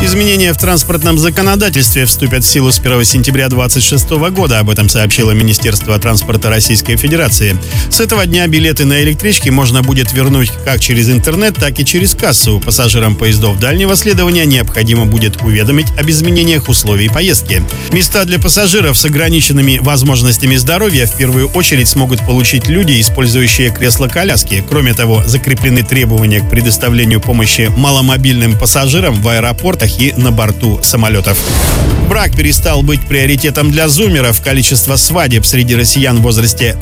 Изменения в транспортном законодательстве вступят в силу с 1 сентября 2026 года. Об этом сообщило Министерство транспорта Российской Федерации. С этого дня билеты на электрички можно будет вернуть как через интернет, так и через кассу. Пассажирам поездов дальнего следования необходимо будет уведомить об изменениях условий поездки. Места для пассажиров с ограниченными возможностями здоровья в первую очередь смогут получить люди, использующие кресла-коляски. Кроме того, закреплены требования к предоставлению помощи маломобильным пассажирам в аэропортах и на борту самолетов. Брак перестал быть приоритетом для зумеров. Количество свадеб среди россиян в возрасте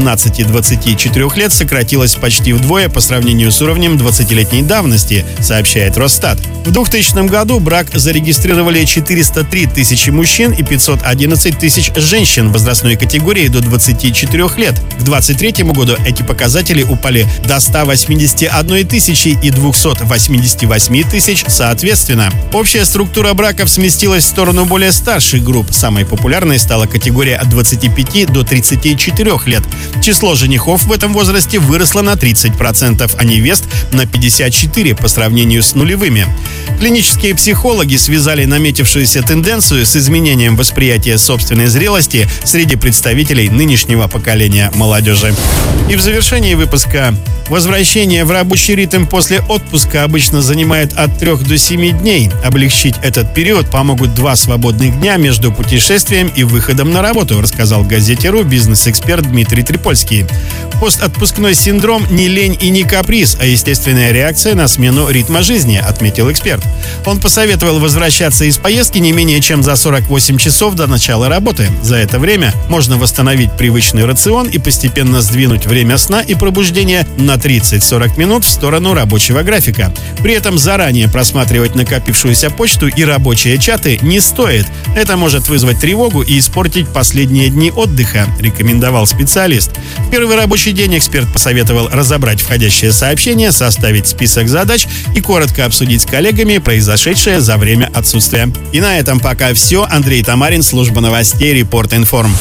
18-24 лет сократилось почти вдвое по сравнению с уровнем 20-летней давности, сообщает Росстат. В 2000 году брак зарегистрировали 403 тысячи мужчин и 511 тысяч женщин в возрастной категории до 24 лет. К 2023 году эти показатели упали до 181 тысячи и 288 тысяч соответственно. Общая структура браков сместилась в сторону более старших групп. Самой популярной стала категория от 25 до 34 лет. Число женихов в этом возрасте выросло на 30%, а невест на 54% по сравнению с нулевыми. Клинические психологи связали наметившуюся тенденцию с изменением восприятия собственной зрелости среди представителей нынешнего поколения молодежи. И в завершении выпуска: возвращение в рабочий ритм после отпуска обычно занимает от 3 до 7 дней. Облегчить этот период помогут 2 свободных дня между путешествием и выходом на работу, рассказал газете «Ру» бизнес-эксперт Дмитрий Трипольский. Постотпускной синдром не лень и не каприз, а естественная реакция на смену ритма жизни, отметил эксперт. Он посоветовал возвращаться из поездки не менее чем за 48 часов до начала работы. За это время можно восстановить привычный рацион и постепенно сдвинуть время сна и пробуждения на 30-40 минут в сторону рабочего графика. При этом заранее просматривать накопившуюся почту и рабочие чаты не стоит. Это может вызвать тревогу и испортить последние дни отдыха, рекомендовал специалист. В первый рабочий день эксперт посоветовал разобрать входящие сообщения, составить список задач и коротко обсудить с коллегами произошедшее за время отсутствия. И на этом пока все. Андрей Тамарин, служба новостей, Репорт Информ.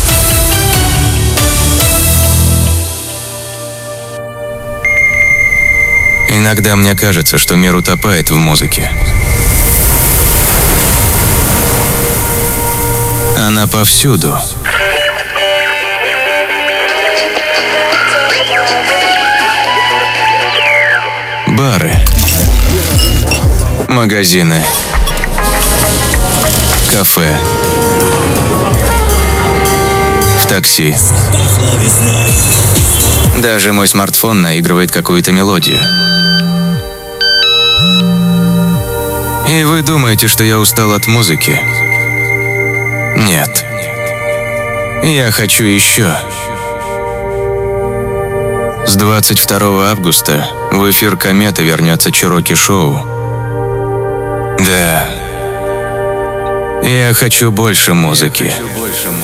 Иногда мне кажется, что мир утопает в музыке. Она повсюду. Бары, магазины, кафе, в такси. Даже мой смартфон наигрывает какую-то мелодию. И вы думаете, что я устал от музыки? Нет. Я хочу еще. С 22 августа в эфир «Комета» вернется Чироки Шоу. Да. Я хочу больше музыки.